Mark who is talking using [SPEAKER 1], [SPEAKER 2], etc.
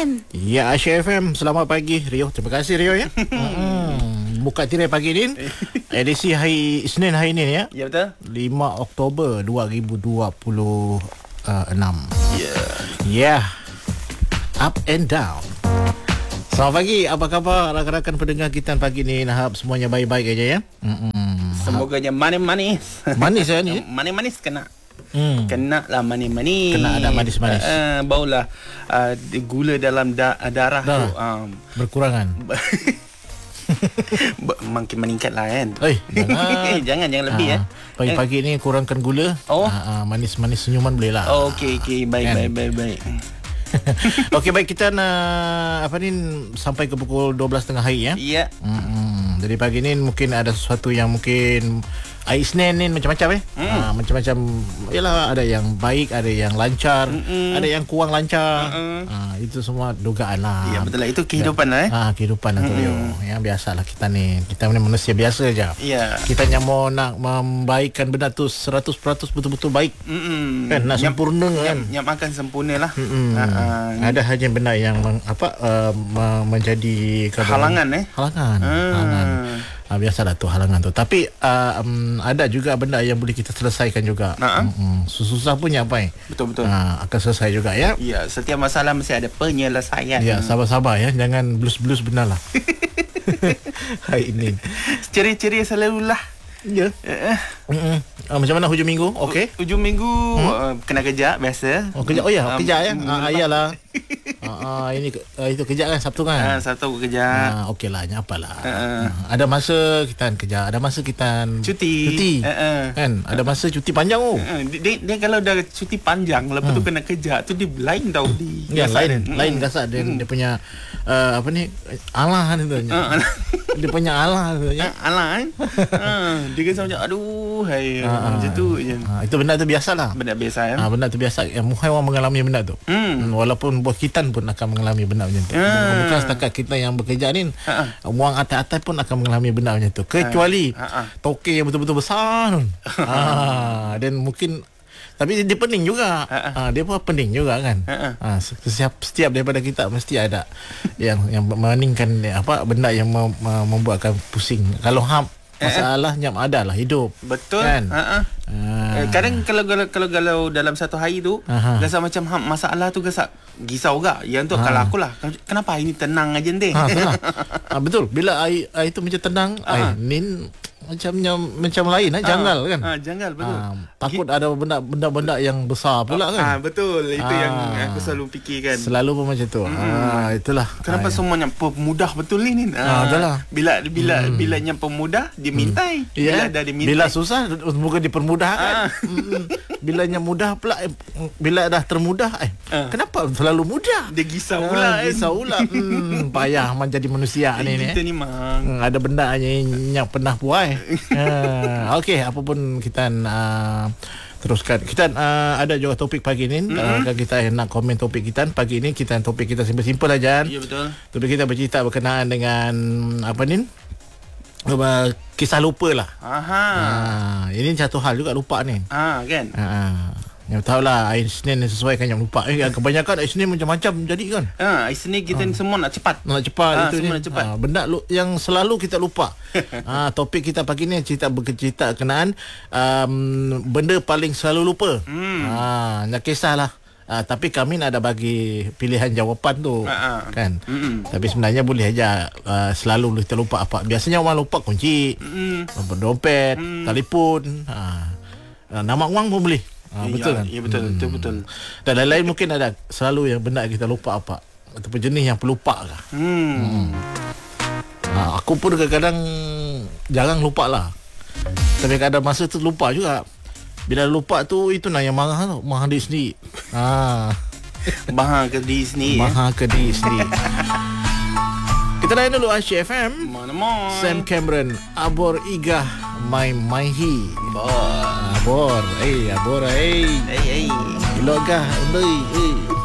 [SPEAKER 1] FM.
[SPEAKER 2] Ya, Asia FM. Selamat pagi Rio. Terima kasih Rio ya. Buka tirai pagi ni. Edisi hari Isnin hari ni ya.
[SPEAKER 3] Ya, betul.
[SPEAKER 2] 5 Oktober 2026.
[SPEAKER 3] Ya.
[SPEAKER 2] Yeah. Up and down. Selamat pagi. Apa khabar rakan-rakan pendengar kita pagi ni? Harap semuanya baik-baik aja ya.
[SPEAKER 3] Semoganya manis-manis.
[SPEAKER 2] Manis ya ni.
[SPEAKER 3] Manis-manis kena. Kena lah manis-manis.
[SPEAKER 2] Kena ada manis-manis.
[SPEAKER 3] Baulah gula dalam darah tu
[SPEAKER 2] berkurangan.
[SPEAKER 3] Makin meningkat lah kan.
[SPEAKER 2] Jangan
[SPEAKER 3] jangan lebih
[SPEAKER 2] pagi-pagi ni kurangkan gula. Manis-manis senyuman boleh lah.
[SPEAKER 3] Okey baik.
[SPEAKER 2] Okey, baik, kita nak sampai ke pukul 12.30 hari ya.
[SPEAKER 3] Ya.
[SPEAKER 2] Jadi pagi ni mungkin ada sesuatu yang mungkin hari Isnin ni macam-macam macam-macam. Yalah, ada yang baik, ada yang lancar, ada yang kurang lancar. Itu semua dugaan lah.
[SPEAKER 3] Ya, betul lah, itu kehidupan lah
[SPEAKER 2] kehidupan lah tu Rio. Ya, biasalah kita ni ni manusia biasa je.
[SPEAKER 3] Ya.
[SPEAKER 2] Kita yang mau nak membaikkan benda tu 100% betul-betul baik. Kan nak sempurna kan.
[SPEAKER 3] Yang makan sempurna lah.
[SPEAKER 2] Ada hanya benda yang menjadi
[SPEAKER 3] halangan
[SPEAKER 2] halangan. Biasalah tu halangan tu. Tapi ada juga benda yang boleh kita selesaikan juga. Susah punya apa
[SPEAKER 3] Betul.
[SPEAKER 2] akan selesai juga ya.
[SPEAKER 3] Ya, setiap masalah mesti ada penyelesaian.
[SPEAKER 2] Ya, sabar-sabar ya. Jangan blus-blus benar lah. Hari ini
[SPEAKER 3] Ceria-ceria selalulah.
[SPEAKER 2] Ya. Macam mana hujung minggu? Okey.
[SPEAKER 3] Hujung minggu kena kerja biasa.
[SPEAKER 2] Kerja. Kerja ya. Iyalah. Ini itu kerja kan Sabtu kan.
[SPEAKER 3] Sabtu kerja.
[SPEAKER 2] Okeylah, nyapalah. Ada masa kita kerja, ada masa kita cuti. Kan? Ada masa cuti panjang
[SPEAKER 3] dia kalau dah cuti panjang lepas tu kena kerja tu dia lain tau di.
[SPEAKER 2] Ya, lain kasar dia punya alah tu. Dia punya alah tu ya.
[SPEAKER 3] Alah dia kata macam aduh macam tu je.
[SPEAKER 2] Itu benda tu biasalah.
[SPEAKER 3] Benda biasa ya.
[SPEAKER 2] Benda tu biasa. Muhai orang mengalami benda tu. Walaupun buat kita pun akan mengalami benda macam tu. Bukan setakat kita yang bekerja ni. Orang atas-atas pun akan mengalami benda macam tu. Kecuali toke yang betul-betul besar. Dan mungkin tapi dia pening juga. Dia pun pening juga kan. Setiap daripada kita mesti ada yang meningkan benda yang membuatkan pusing. Kalau masalah nyam ada lah hidup.
[SPEAKER 3] Betul
[SPEAKER 2] kan?
[SPEAKER 3] Kadang kalau dalam satu hari tu rasa macam masalah tu rasa risau juga. Yang tu kalau akulah, kenapa hari ni tenang aja ni?
[SPEAKER 2] Betul. Bila air itu macam tenang, ni macam lain janggal kan.
[SPEAKER 3] Janggal betul.
[SPEAKER 2] Takut ada benda-benda yang besar pula kan.
[SPEAKER 3] Betul. Itu yang aku selalu fikirkan.
[SPEAKER 2] Selalu pun macam tu. Itulah.
[SPEAKER 3] Kenapa semuanya pemudah betul ni?
[SPEAKER 2] Itulah.
[SPEAKER 3] Bila yang pemudah dimintai. Bila dah dimintai.
[SPEAKER 2] Bila susah bukan dipermudahkan. Bila yang mudah pula, bila dah termudah kenapa selalu mudah?
[SPEAKER 3] Dia risau pula.
[SPEAKER 2] Risau pula. Payah menjadi manusia ni.
[SPEAKER 3] Kita ni mang.
[SPEAKER 2] Ada benda yang pernah buat. Okey, apa pun kita teruskan. Kita ada juga topik pagi ni. Kalau kita nak komen topik kita pagi ni, topik kita simple-simple aja.
[SPEAKER 3] Ya, betul.
[SPEAKER 2] Topik kita bercerita berkenaan dengan kisah lupa lah. Ini satu hal juga lupa ni.
[SPEAKER 3] Kan.
[SPEAKER 2] Yang tahulah hari Isnin sesuaikan yang lupa. Kebanyakan hari Isnin macam-macam jadi kan.
[SPEAKER 3] Hari Isnin kita semua nak cepat.
[SPEAKER 2] Itu
[SPEAKER 3] semua
[SPEAKER 2] ni.
[SPEAKER 3] nak cepat.
[SPEAKER 2] Benda yang selalu kita lupa. Topik kita pagi ni bercerita kenaan benda paling selalu lupa. Nak kisahlah. Tapi kami ada bagi pilihan jawapan tu kan. Tapi sebenarnya boleh aja selalu kita lupa apa. Biasanya orang lupa kunci, dompet, telefon, nama wang pun boleh. Betul kan?
[SPEAKER 3] Ya, betul.
[SPEAKER 2] Dan lain-lain mungkin ada selalu yang benda kita lupa apa ataupun jenis yang pelupa kah. Aku pun kadang-kadang jarang lupa lah. Tapi kadang masa tu lupa juga. Bila lupa tu itu yang marah diri sendiri.
[SPEAKER 3] Marah ke diri sendiri.
[SPEAKER 2] Kita layan dulu Asia FM.
[SPEAKER 3] Mana-mana.
[SPEAKER 2] Sam Cameron, Abor Igah Maihi. Abor. Abor. Ilogah.